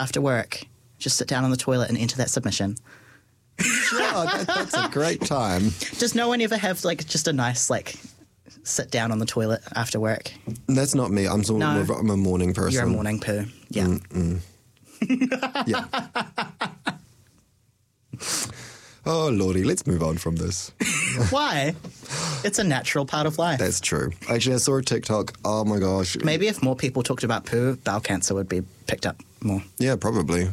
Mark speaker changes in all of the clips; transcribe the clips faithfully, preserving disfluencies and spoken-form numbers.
Speaker 1: after work. Just sit down on the toilet and enter that submission.
Speaker 2: Sure, that, that's a great time.
Speaker 1: Does no one ever have, like, just a nice, like, sit down on the toilet after work?
Speaker 2: That's not me. I'm, sort
Speaker 1: No.
Speaker 2: of, I'm a morning person.
Speaker 1: You're a morning poo. Yeah.
Speaker 2: Mm-mm. Yeah. Oh, Lordy, let's move on from this.
Speaker 1: Why? It's a natural part of life.
Speaker 2: That's true. Actually, I saw a TikTok. Oh, my gosh.
Speaker 1: Maybe if more people talked about poo, bowel cancer would be picked up more.
Speaker 2: Yeah, probably.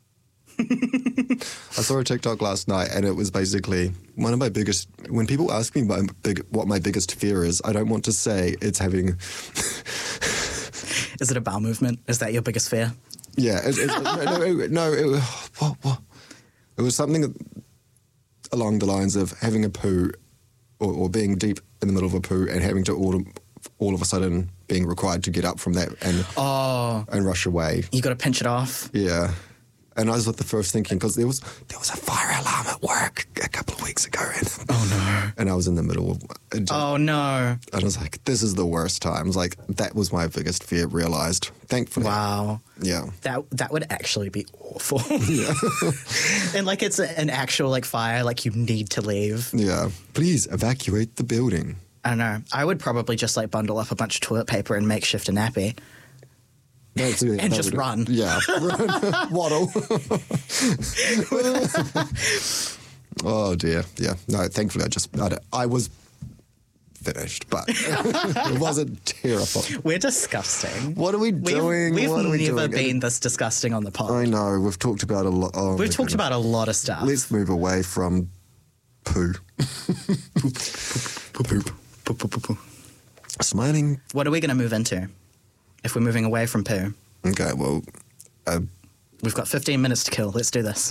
Speaker 2: I saw a TikTok last night, and it was basically one of my biggest... When people ask me my big, what my biggest fear is, I don't want to say it's having...
Speaker 1: Is it a bowel movement? Is that your biggest fear?
Speaker 2: Yeah. It, it, no, no, it, no it, what, what? It was something along the lines of having a poo or, or being deep in the middle of a poo and having to all, all of a sudden being required to get up from that and,
Speaker 1: oh,
Speaker 2: and rush away.
Speaker 1: You got to pinch it off.
Speaker 2: Yeah. And I was at the first thinking, because there was there was a fire alarm at work a couple of weeks ago. And,
Speaker 1: oh, no.
Speaker 2: And I was in the middle of... And
Speaker 1: oh, no.
Speaker 2: I was like, this is the worst time. I was like, that was my biggest fear realised. Thankfully.
Speaker 1: Wow.
Speaker 2: Yeah.
Speaker 1: That that would actually be awful.
Speaker 2: Yeah.
Speaker 1: And, like, it's a, an actual, like, fire, like, you need to leave.
Speaker 2: Yeah. Please evacuate the building.
Speaker 1: I don't know. I would probably just, like, bundle up a bunch of toilet paper and makeshift a nappy.
Speaker 2: That's, yeah,
Speaker 1: and just
Speaker 2: would,
Speaker 1: run.
Speaker 2: Yeah. Waddle. Oh, dear. Yeah. No, thankfully I just... I, I was finished, but it wasn't terrifying.
Speaker 1: We're disgusting.
Speaker 2: What are we doing?
Speaker 1: We've, we've
Speaker 2: what are we
Speaker 1: never
Speaker 2: doing?
Speaker 1: been this disgusting on the pod.
Speaker 2: I know. We've talked about a lot. Oh,
Speaker 1: we've talked goodness. about a lot of stuff.
Speaker 2: Let's move away from poo. Poop. Poop. Poop.
Speaker 1: Poop, poop, poop, poop.
Speaker 2: Smiling.
Speaker 1: What are we going to move into if we're moving away from poo?
Speaker 2: Okay, well... Uh,
Speaker 1: We've got fifteen minutes to kill. Let's do this.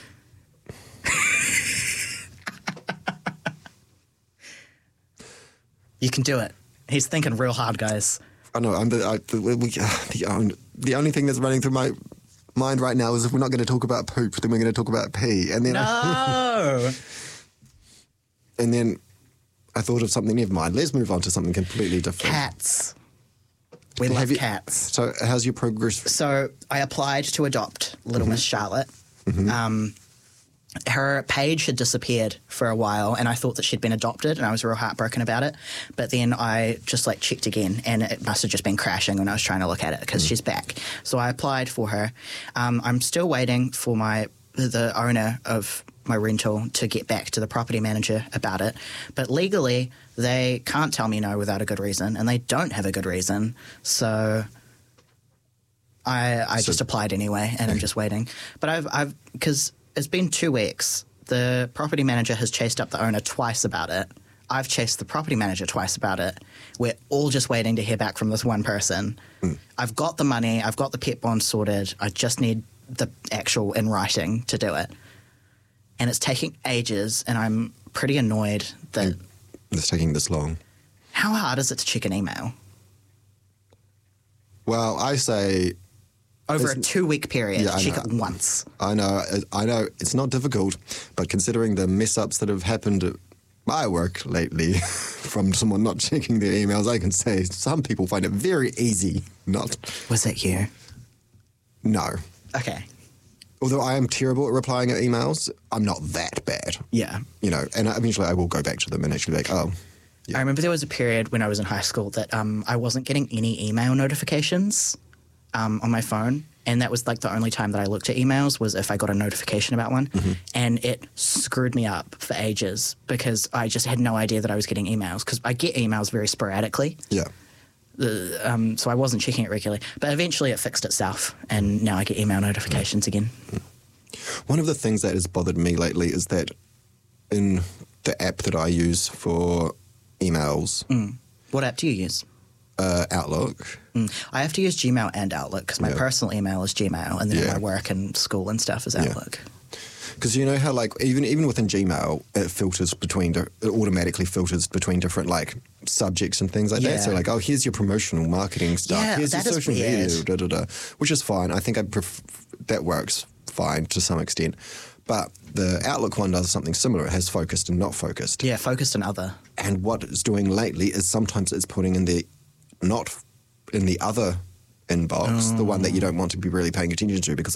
Speaker 1: You can do it. He's thinking real hard, guys.
Speaker 2: I know. I'm the, I, the, we, uh, the, um, the only thing that's running through my mind right now is if we're not going to talk about poop, then we're going to talk about pee. And then
Speaker 1: no!
Speaker 2: I, and then I thought of something. Never mind. Let's move on to something completely different.
Speaker 1: Cats. We love
Speaker 2: you,
Speaker 1: cats.
Speaker 2: So how's your progress?
Speaker 1: So I applied to adopt Little mm-hmm. Miss Charlotte. Mm-hmm. Um, her page had disappeared for a while, and I thought that she'd been adopted, and I was real heartbroken about it. But then I just, like, checked again, and it must have just been crashing when I was trying to look at it, because mm. she's back. So I applied for her. Um, I'm still waiting for my the owner of my rental to get back to the property manager about it. But legally, they can't tell me no without a good reason, and they don't have a good reason. So I I so, just applied anyway, and I'm just waiting. But I've I've because it's been two weeks. The property manager has chased up the owner twice about it. I've chased the property manager twice about it. We're all just waiting to hear back from this one person. Mm. I've got the money. I've got the pet bond sorted. I just need the actual in writing to do it. And it's taking ages, and I'm pretty annoyed that...
Speaker 2: It's taking this long.
Speaker 1: How hard is it to check an email?
Speaker 2: Well, I say...
Speaker 1: Over a two-week period,
Speaker 2: yeah,
Speaker 1: check it once.
Speaker 2: I know. I know. It's not difficult, but considering the mess-ups that have happened at my work lately from someone not checking their emails, I can say some people find it very easy not...
Speaker 1: Was it you?
Speaker 2: No.
Speaker 1: Okay.
Speaker 2: Although I am terrible at replying at emails, I'm not that bad.
Speaker 1: Yeah.
Speaker 2: You know, and eventually I will go back to them and actually be like, oh... Yeah.
Speaker 1: I remember there was a period when I was in high school that um, I wasn't getting any email notifications um, on my phone. And that was like the only time that I looked at emails was if I got a notification about one. Mm-hmm. And it screwed me up for ages because I just had no idea that I was getting emails because I get emails very sporadically.
Speaker 2: Yeah.
Speaker 1: Uh, um, so I wasn't checking it regularly. But eventually it fixed itself and now I get email notifications again.
Speaker 2: One of the things that has bothered me lately is that in the app that I use for emails...
Speaker 1: Mm. What app do you use?
Speaker 2: Uh, Outlook.
Speaker 1: Mm. I have to use Gmail and Outlook because my yeah. personal email is Gmail and then yeah. my work and school and stuff is Outlook.
Speaker 2: Because yeah. you know how like even even within Gmail it filters between it automatically filters between different like subjects and things like yeah. that. So like oh here's your promotional marketing stuff.
Speaker 1: Yeah,
Speaker 2: here's
Speaker 1: that
Speaker 2: your
Speaker 1: is
Speaker 2: social
Speaker 1: weird.
Speaker 2: media, da, da, da, which is fine. I think I pref- that works fine to some extent. But the Outlook one does something similar. It has focused and not focused.
Speaker 1: Yeah, focused and other.
Speaker 2: And what it's doing lately is sometimes it's putting in the not in the other inbox, oh. the one that you don't want to be really paying attention to because